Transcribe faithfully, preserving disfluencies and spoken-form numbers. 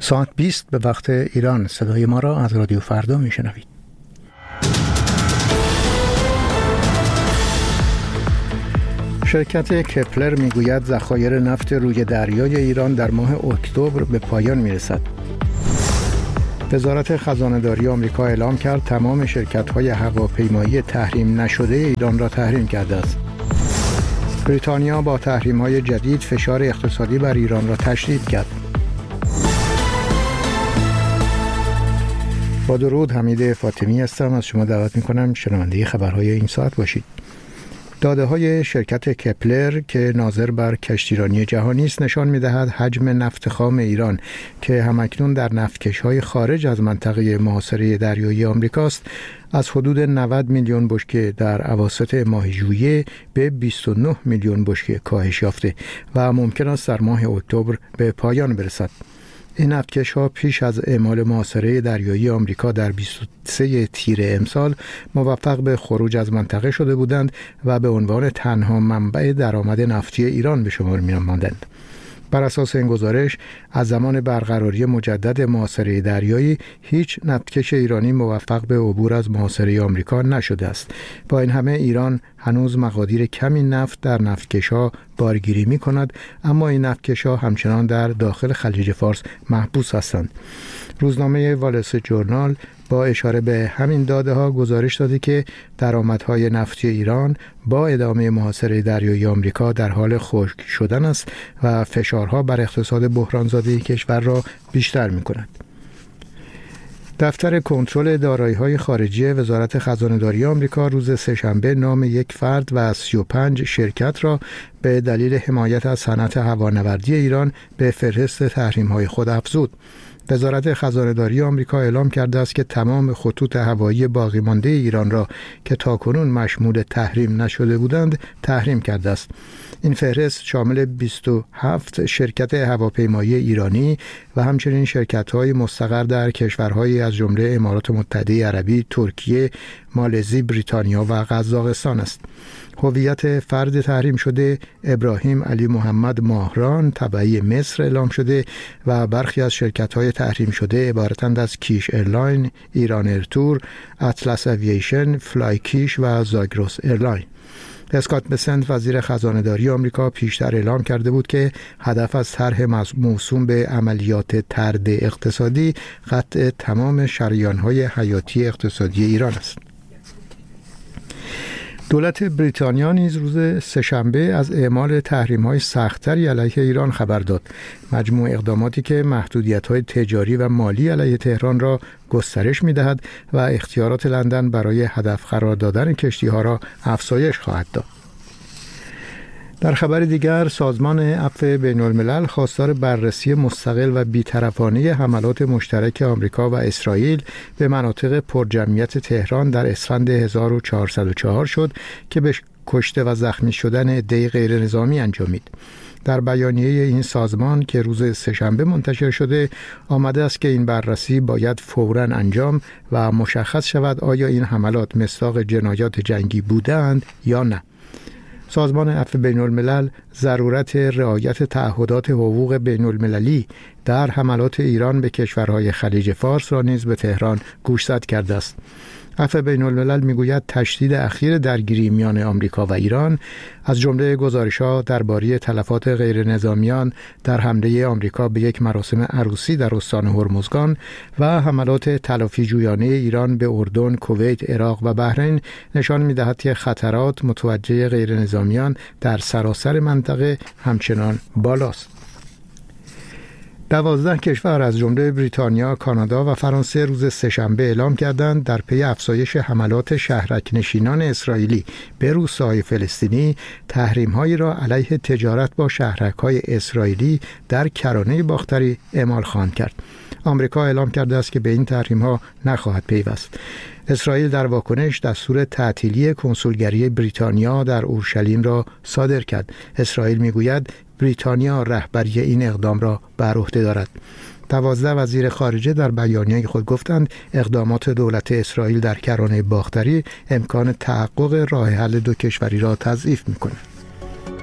ساعت بیست به وقت ایران. صدای ما را از رادیو فردا میشنوید. شرکت کپلر میگوید ذخایر نفت روی دریای ایران در ماه اکتبر به پایان میرسد. وزارت خزانه‌داری آمریکا اعلام کرد تمام شرکت‌های هواپیمایی تحریم نشده ایران را تحریم کرده است. بریتانیا با تحریم‌های جدید فشار اقتصادی بر ایران را تشدید کرد. با درود، حمید فاطمی هستم. از شما دعوت می‌کنم شنونده خبرهای این ساعت باشید. داده‌های شرکت کپلر که ناظر بر کشتیرانی جهانی است نشان می‌دهد حجم نفت خام ایران که همکنون در نفتکش‌های خارج از منطقه محاصره دریایی آمریکاست از حدود نود میلیون بشکه در اواسط ماه ژوئیه به بیست و نه میلیون بشکه کاهش یافته و ممکن است در ماه اکتبر به پایان برسد. این نفتکش‌ها پیش از اعمال محاصره دریایی آمریکا در بیست و سه تیر امسال موفق به خروج از منطقه شده بودند و به عنوان تنها منبع درآمد نفتی ایران به شمار می‌آمدند. بر اساس این گزارش از زمان برقراری مجدد محاصره دریایی هیچ نفتکش ایرانی موفق به عبور از محاصره آمریکا نشده است. با این همه ایران هنوز مقادیر کمی نفت در نفتکش‌ها بارگیری می‌کند، اما این نفتکش‌ها همچنان در داخل خلیج فارس محبوس هستند. روزنامه وال استریت ژورنال با اشاره به همین داده‌ها گزارش داده که درآمدهای نفتی ایران با ادامه محاصره دریایی آمریکا در حال خشک شدن است و فشارها بر اقتصاد بحران‌زده کشور را بیشتر می‌کند. دفتر کنترل دارایی‌های خارجی وزارت خزانه‌داری آمریکا روز سه‌شنبه نام یک فرد و سی و پنج شرکت را به دلیل حمایت از صنعت هوانوردی ایران به فهرست تحریم‌های خود افزود. وزارت خزانه‌داری آمریکا اعلام کرده است که تمام خطوط هوایی باقی مانده ایران را که تاکنون مشمول تحریم نشده بودند تحریم کرده است. این فهرست شامل بیست و هفت شرکت هواپیمایی ایرانی و همچنین شرکت‌های مستقر در کشورهای از جمله امارات متحده عربی، ترکیه، مالزی، بریتانیا و قزاقستان است. هویت فرد تحریم شده ابراهیم علی محمد ماهران تبعی مصر اعلام شده و برخی از شرکت‌های تحریم شده عبارتند از کیش ایرلاین، ایران ایرتور، اطلس اوییشن، فلای کیش و زاگرس ایرلاین. اسکات بسنت وزیر خزانه‌داری آمریکا پیشتر اعلام کرده بود که هدف از طرح موسوم به عملیات طرد اقتصادی قطع تمام شریان‌های حیاتی اقتصادی ایران است. دولت بریتانیا نیز روز سه‌شنبه از اعمال تحریم‌های سخت‌تری علیه ایران خبر داد. مجموع اقداماتی که محدودیت‌های تجاری و مالی علیه تهران را گسترش می‌دهد و اختیارات لندن برای هدف قرار دادن کشتی‌ها را افزایش خواهد داد. در خبر دیگر، سازمان عفو بین‌الملل خواستار بررسی مستقل و بی‌طرفانه حملات مشترک آمریکا و اسرائیل به مناطق پرجمعیت تهران در اسفند هزار و چهارصد و چهار شد که به کشته و زخمی شدن عده‌ای غیر نظامی انجامید. در بیانیه این سازمان که روز سه‌شنبه منتشر شده آمده است که این بررسی باید فوراً انجام و مشخص شود آیا این حملات مصداق جنایات جنگی بودند یا نه. سازمان عفو بین‌الملل ضرورت رعایت تعهدات حقوق بین‌المللی در حملات ایران به کشورهای خلیج فارس را نیز به تهران گوشزد کرده است. عفو بین‌الملل میگوید تشدید اخیر درگیری میان آمریکا و ایران از جمله گزارش‌ها درباره تلفات غیر نظامیان در حمله آمریکا به یک مراسم عروسی در استان هرمزگان و حملات تلافی جویانه ایران به اردن، کویت، عراق و بحرین نشان می‌دهد که خطرات متوجه غیر نظامیان در سراسر منطقه همچنان بالاست. دوازده کشور از جمله بریتانیا، کانادا و فرانسه روز سه‌شنبه اعلام کردند در پی افزایش حملات شهرک نشینان اسرائیلی به روستاهای فلسطینی تحریم‌هایی را علیه تجارت با شهرک‌های اسرائیلی در کرانه باختری اعمال خواهند کرد. آمریکا اعلام کرده است که به این تحریم‌ها نخواهد پیوست. اسرائیل در واکنش دستور تعطیلی کنسولگری بریتانیا در اورشلیم را صادر کرد. اسرائیل میگوید بریتانیا رهبری این اقدام را بر عهده دارد. دوازده وزیر خارجه در بیانیه خود گفتند اقدامات دولت اسرائیل در کرانه باختری امکان تحقق راه حل دو کشوری را تضعیف می‌کند.